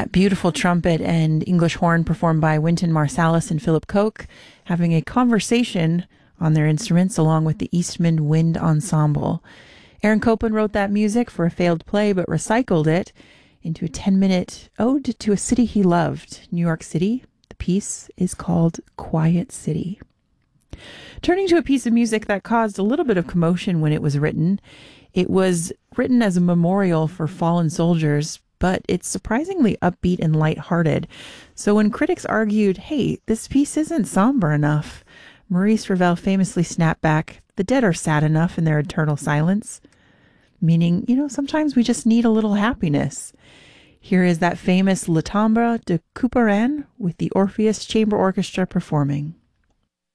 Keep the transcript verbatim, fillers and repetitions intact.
That beautiful trumpet and English horn performed by Wynton Marsalis and Philip Koch, having a conversation on their instruments along with the Eastman Wind Ensemble. Aaron Copland wrote that music for a failed play, but recycled it into a ten-minute ode to a city he loved, New York City. The piece is called Quiet City. Turning to a piece of music that caused a little bit of commotion when it was written, it was written as a memorial for fallen soldiers, but it's surprisingly upbeat and lighthearted. So when critics argued, hey, this piece isn't somber enough, Maurice Ravel famously snapped back, the dead are sad enough in their eternal silence. Meaning, you know, sometimes we just need a little happiness. Here is that famous Le Timbre de Couperin with the Orpheus Chamber Orchestra performing.